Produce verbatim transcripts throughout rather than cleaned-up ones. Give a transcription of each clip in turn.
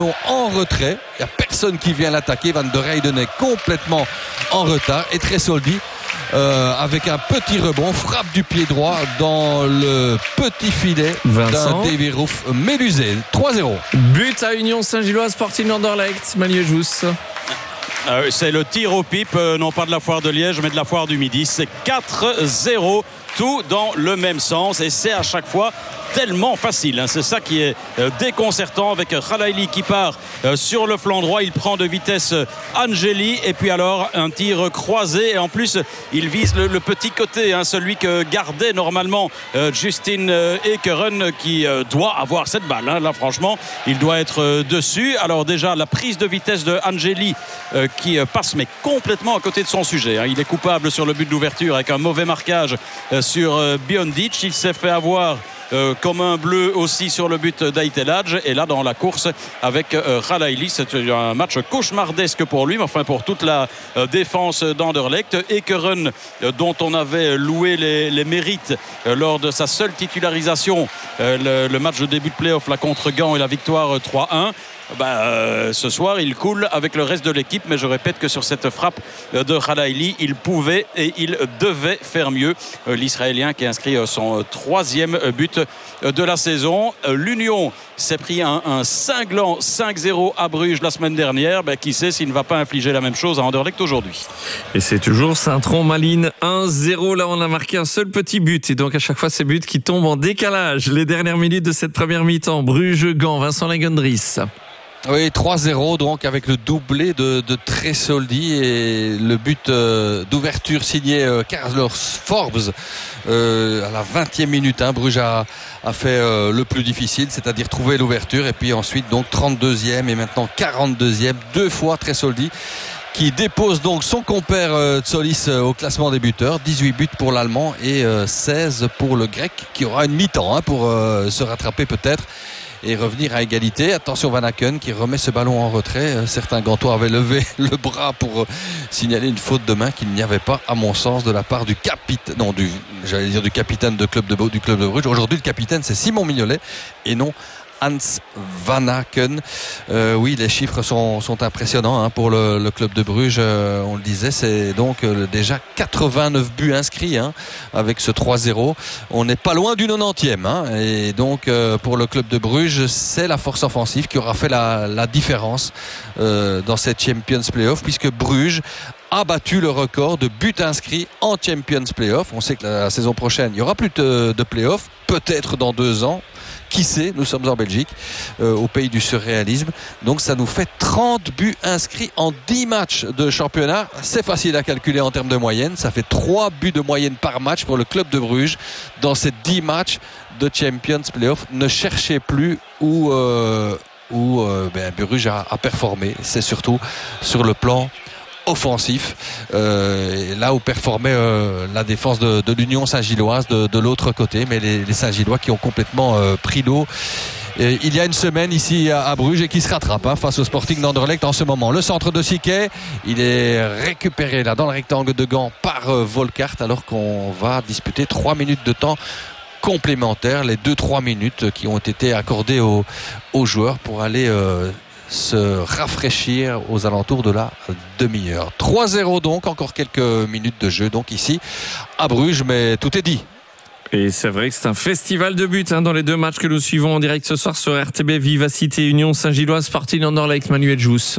En retrait, il n'y a personne qui vient l'attaquer. Van der Heyden est complètement en retard et Tresoldi euh, avec un petit rebond frappe du pied droit dans le petit filet d'un Davy Roof mélusé. trois zéro. But à Union Saint-Gilloise Sporting Anderlecht. Manuel Jousse. Euh, c'est le tir au pipe, euh, non pas de la foire de Liège mais de la foire du Midi. C'est quatre zéro, tout dans le même sens et c'est à chaque fois tellement facile, hein. C'est ça qui est euh, déconcertant avec Khalaili qui part euh, sur le flanc droit. Il prend de vitesse euh, Angeli et puis alors un tir croisé et en plus il vise le, le petit côté, hein, celui que gardait normalement euh, Justin euh, Ekeren qui euh, doit avoir cette balle, hein. Là franchement il doit être euh, dessus. Alors déjà la prise de vitesse de Angeli euh, qui euh, passe mais complètement à côté de son sujet, hein. Il est coupable sur le but d'ouverture avec un mauvais marquage euh, sur euh, Biondic. Il s'est fait avoir Euh, comme un bleu aussi sur le but d'Aïtelage et là dans la course avec euh, Khalaili. C'est un match cauchemardesque pour lui mais enfin pour toute la euh, défense d'Anderlecht. Ekeren euh, dont on avait loué les, les mérites euh, lors de sa seule titularisation euh, le, le match de début de play-off là, contre Gand et la victoire trois un. Ben, euh, ce soir il coule avec le reste de l'équipe mais je répète que sur cette frappe de Khalaili il pouvait et il devait faire mieux. euh, l'Israélien qui a inscrit euh, son troisième but euh, de la saison. euh, l'Union s'est pris un, un cinglant cinq zéro à Bruges la semaine dernière. Ben, qui sait s'il ne va pas infliger la même chose à Anderlecht aujourd'hui. Et c'est toujours Saint-Tron-Malines un zéro. Là on a marqué un seul petit but et donc à chaque fois ces buts qui tombent en décalage. Les dernières minutes de cette première mi-temps. Bruges-Gand, Vincent Lagendries. Oui, trois zéro donc avec le doublé de, de Tresoldi et le but euh, d'ouverture signé euh, Carlos Forbes euh, à la vingtième minute. Hein, Bruges a, a fait euh, le plus difficile, c'est-à-dire trouver l'ouverture et puis ensuite donc trente-deuxième et maintenant quarante-deuxième, deux fois Tresoldi qui dépose donc son compère euh, Tsolis euh, au classement des buteurs. dix-huit buts pour l'Allemand et euh, seize pour le Grec qui aura une mi-temps hein, pour euh, se rattraper peut-être et revenir à égalité. Attention Van Aken qui remet ce ballon en retrait. Certains Gantois avaient levé le bras pour signaler une faute de main qu'il n'y avait pas à mon sens de la part du capitaine, non du, j'allais dire du capitaine de club de, du club de Bruges. Aujourd'hui le capitaine c'est Simon Mignolet et non Hans Van Aken. Euh, oui, les chiffres sont, sont impressionnants hein, pour le, le club de Bruges. Euh, on le disait, c'est donc euh, déjà quatre-vingt-neuf buts inscrits hein, avec ce trois zéro. On n'est pas loin du quatre-vingtième. Hein, et donc, euh, pour le club de Bruges, c'est la force offensive qui aura fait la, la différence euh, dans cette Champions Playoff, puisque Bruges a battu le record de buts inscrits en Champions Playoff. On sait que la, la saison prochaine, il n'y aura plus de, de playoff, peut-être dans deux ans. Qui sait, nous sommes en Belgique, euh, au pays du surréalisme. Donc ça nous fait trente buts inscrits en dix matchs de championnat. C'est facile à calculer en termes de moyenne. Ça fait trois buts de moyenne par match pour le club de Bruges dans ces dix matchs de Champions Playoff. Ne cherchez plus où, euh, où euh, ben, Bruges a, a performé. C'est surtout sur le plan offensif, euh, là où performait euh, la défense de, de l'Union Saint-Gilloise de, de l'autre côté, mais les, les Saint-Gillois qui ont complètement euh, pris l'eau et il y a une semaine ici à, à Bruges et qui se rattrape hein, face au Sporting d'Anderlecht en ce moment. Le centre de Siquet, il est récupéré là dans le rectangle de Gand par euh, Volkart alors qu'on va disputer trois minutes de temps complémentaires, les deux trois minutes qui ont été accordées aux, aux joueurs pour aller euh, se rafraîchir aux alentours de la demi-heure. trois zéro donc, encore quelques minutes de jeu donc ici à Bruges, mais tout est dit. Et c'est vrai que c'est un festival de buts hein, dans les deux matchs que nous suivons en direct ce soir sur R T B. Vivacité Union Saint-Gilloise Sporting Anderlecht. Manuel Jousse.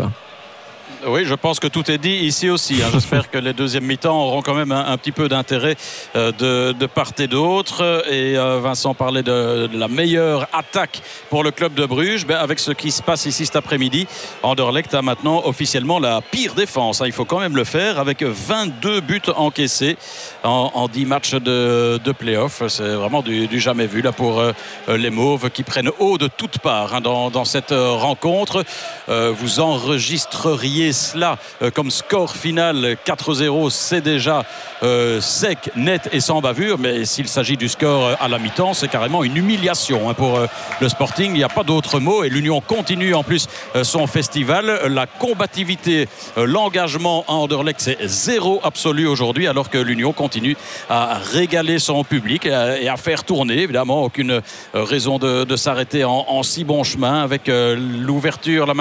Oui, je pense que tout est dit ici aussi. Hein. J'espère que les deuxièmes mi-temps auront quand même un, un petit peu d'intérêt euh, de, de part et d'autre. Et euh, Vincent parlait de, de la meilleure attaque pour le club de Bruges. Ben, avec ce qui se passe ici cet après-midi, Anderlecht a maintenant officiellement la pire défense. Hein. Il faut quand même le faire avec vingt-deux buts encaissés en, en dix matchs de, de play-off. C'est vraiment du, du jamais vu là pour euh, les Mauves qui prennent haut de toutes parts hein, dans, dans cette rencontre. Euh, vous enregistreriez Et cela, euh, comme score final quatre zéro, c'est déjà euh, sec, net et sans bavure. Mais s'il s'agit du score à la mi-temps, c'est carrément une humiliation hein, pour euh, le Sporting. Il n'y a pas d'autre mot. Et l'Union continue en plus euh, son festival. La combativité, euh, l'engagement à Anderlecht, c'est zéro absolu aujourd'hui, alors que l'Union continue à régaler son public et à, et à faire tourner. Évidemment, aucune raison de, de s'arrêter en, en si bon chemin avec euh, l'ouverture, la